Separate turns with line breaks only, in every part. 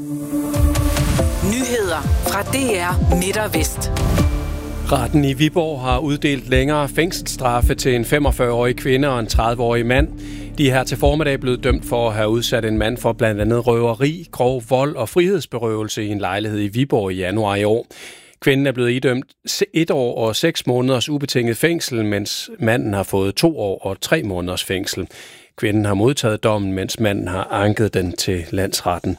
Nyheder fra DR Midt og Vest.
Retten i Viborg har uddelt længere fængselsstraffe til en 45-årig kvinde og en 30-årig mand. De er her til formiddag blevet dømt for at have udsat en mand for blandt andet røveri, grov vold og frihedsberøvelse i en lejlighed i Viborg i januar i år. Kvinden er blevet idømt 1 år og 6 måneders ubetinget fængsel, mens manden har fået 2 år og 3 måneders fængsel. Kvinden har modtaget dommen, mens manden har anket den til landsretten.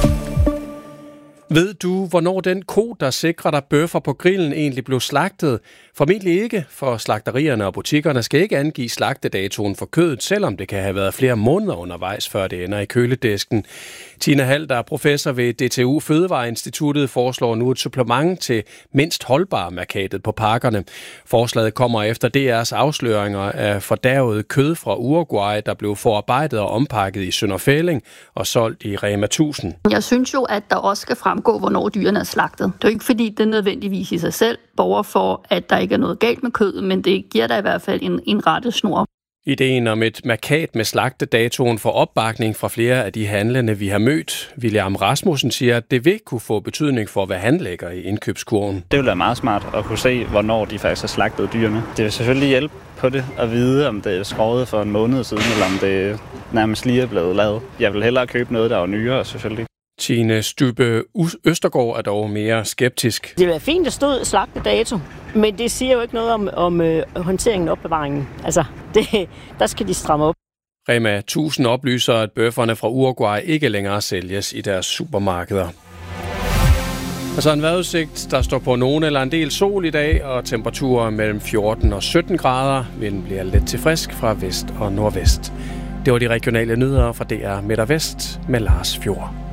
Ved du, hvornår den ko, der sikrer dig bøffer på grillen, egentlig blev slagtet? Formentlig ikke, for slagterierne og butikkerne skal ikke angive slagtedatoen for kødet, selvom det kan have været flere måneder undervejs, før det ender i køledisken. Tina Hall, der er professor ved DTU Fødevareinstituttet, foreslår nu et supplement til mindst holdbar-mærkatet på pakkerne. Forslaget kommer efter DR's afsløringer af fordærvet kød fra Uruguay, der blev forarbejdet og ompakket i Sønder Fælding og solgt i Rema 1000.
Jeg synes jo, at der også skal fremgå, hvornår dyrene er slagtet. Det er jo ikke fordi, det nødvendigvis i sig selv borger for, at der ikke er noget galt med kødet, men det giver der i hvert fald en rettesnor.
Ideen om et mærkat med slagtedatoen får opbakning fra flere af de handlende, vi har mødt. William Rasmussen siger, at det vil kunne få betydning for, hvad han lægger i indkøbskurven.
Det vil være meget smart at kunne se, hvornår de faktisk har slagtet dyrene. Det vil selvfølgelig hjælpe på det at vide, om det er skåret for en måned siden, eller om det nærmest lige er blevet lavet. Jeg vil hellere købe noget, der er nyere, selvfølgelig.
Tine Stubbe Østergaard er dog mere skeptisk.
Det er fint, der stod slagtedato, men det siger jo ikke noget om håndteringen og opbevaringen. Altså, der skal de stramme op.
Rema 1000 oplyser, at bøfferne fra Uruguay ikke længere sælges i deres supermarkeder. Og så en vejrudsigt, der står på nogen eller en del sol i dag, og temperaturer mellem 14 og 17 grader. Vinden bliver let til frisk fra vest og nordvest. Det var de regionale nyheder fra DR Midt og Vest med Lars Fjord.